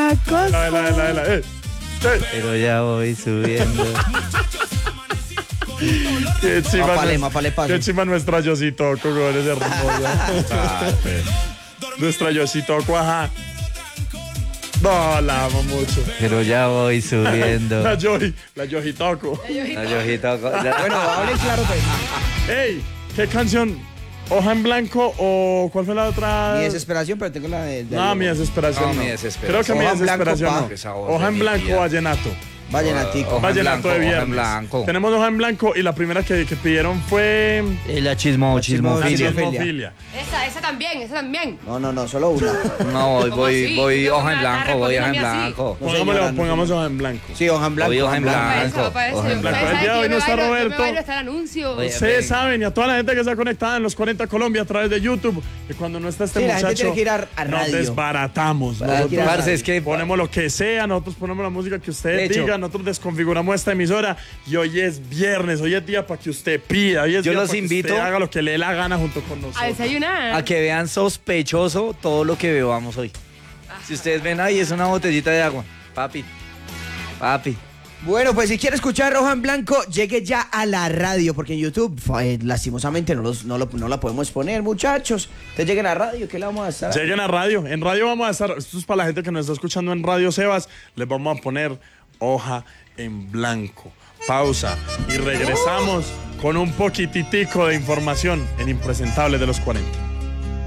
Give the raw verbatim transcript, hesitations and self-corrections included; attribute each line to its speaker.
Speaker 1: la cosa.
Speaker 2: La, la, la, la, eh. Eh.
Speaker 1: Pero ya voy subiendo.
Speaker 2: Qué chima,
Speaker 3: Mapale,
Speaker 2: nues-
Speaker 3: mapale paso.
Speaker 2: qué chima nuestra Yositoco, con ese hermosa. Nuestra Yositoco, ajá. No, la amo mucho.
Speaker 1: Pero ya voy subiendo.
Speaker 2: La Yoji, la Yojitoco.
Speaker 1: La Yojitoco.
Speaker 3: Bueno, hablen claro, pues.
Speaker 2: Ey, ¿qué canción? ¿Hoja en blanco o cuál fue la otra?
Speaker 3: Mi desesperación, pero tengo la de... de
Speaker 2: No, mi desesperación.
Speaker 1: No,
Speaker 2: no.
Speaker 1: mi desesperación.
Speaker 2: Creo que mi
Speaker 3: Hoja en blanco,
Speaker 2: desesperación
Speaker 3: pa.
Speaker 2: no.
Speaker 1: Esa voz
Speaker 2: Hoja
Speaker 1: de
Speaker 2: en
Speaker 1: mi
Speaker 2: blanco,
Speaker 1: vida.
Speaker 2: vallenato.
Speaker 3: Vallenatico.
Speaker 1: Hoja en
Speaker 2: Vallenato
Speaker 1: blanco,
Speaker 2: de
Speaker 1: hoja en
Speaker 2: viernes.
Speaker 1: blanco.
Speaker 2: Tenemos hoja en blanco y la primera que, que pidieron fue
Speaker 1: Eh, La chismo,
Speaker 3: La chismo-
Speaker 1: chismofilia.
Speaker 3: chismofilia.
Speaker 2: Chismofilia.
Speaker 4: Esa, esa también, esa también.
Speaker 3: No, no, no, solo una.
Speaker 1: No, voy,
Speaker 4: ¿Cómo
Speaker 1: voy,
Speaker 4: así?
Speaker 1: voy
Speaker 4: Yo
Speaker 1: hoja en
Speaker 4: la- la
Speaker 1: blanco, voy hoja en
Speaker 4: responden a mí así.
Speaker 1: blanco.
Speaker 3: No,
Speaker 2: Pongámosle-
Speaker 3: señora, no,
Speaker 2: pongamos
Speaker 3: señora.
Speaker 2: hoja en blanco.
Speaker 3: Sí, hoja en blanco.
Speaker 1: Hoy hoja en
Speaker 3: blanco.
Speaker 4: Para
Speaker 1: blanco.
Speaker 4: eso, para eso.
Speaker 1: Hoja en
Speaker 4: Ustedes
Speaker 1: blanco.
Speaker 2: El
Speaker 4: saben
Speaker 2: día de
Speaker 4: que
Speaker 2: hoy
Speaker 4: yo
Speaker 2: no
Speaker 4: me
Speaker 2: está
Speaker 4: bailo, yo me
Speaker 2: Roberto.
Speaker 4: bailo hasta el anuncio.
Speaker 1: Oye,
Speaker 2: Ustedes
Speaker 1: ven.
Speaker 2: saben, y a toda la gente que está conectada en los cuarenta Colombia a través de YouTube, que cuando no está este
Speaker 3: Sí, la gente
Speaker 2: muchacho,
Speaker 3: tiene que ir a- a
Speaker 2: nos
Speaker 3: radio.
Speaker 2: desbaratamos.
Speaker 3: Hay que ir a
Speaker 2: Nosotros
Speaker 1: Parce, es que
Speaker 2: ponemos lo que sea, nosotros ponemos la música que usted
Speaker 1: De hecho-
Speaker 2: diga, nosotros desconfiguramos esta emisora y hoy es viernes, hoy es día para que usted pida, hoy es
Speaker 1: Yo
Speaker 2: día
Speaker 1: los
Speaker 2: para que
Speaker 1: invito
Speaker 2: usted haga lo que le dé la gana junto con
Speaker 4: A
Speaker 2: nosotros.
Speaker 4: desayunar.
Speaker 1: a que vean sospechoso todo lo que bebamos hoy. Si ustedes ven ahí, es una botellita de agua. Papi, papi.
Speaker 3: Bueno, pues si quiere escuchar Hoja en Blanco, llegue ya a la radio, porque en YouTube, eh, lastimosamente, no, los, no, lo- no la podemos poner, muchachos. Entonces lleguen a radio, ¿qué le vamos a estar?
Speaker 2: Lleguen a radio. En radio vamos a estar. Esto es para la gente que nos está escuchando en Radio Sebas. Les vamos a poner hoja en blanco. Pausa. Y regresamos con un poquititico de información en Impresentables de los cuarenta.